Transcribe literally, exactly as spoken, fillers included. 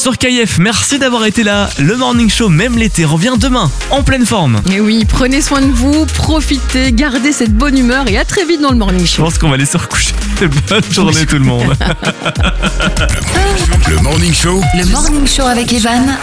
sur K F. Merci d'avoir été là. Le Morning Show, même l'été, revient demain en pleine forme. Et oui, prenez soin de vous, profitez, gardez cette bonne humeur et à très vite dans le Morning Je Show. pense qu'on va aller se recoucher. Bonne journée tout le monde. Le Morning Show. Le Morning Show avec Evan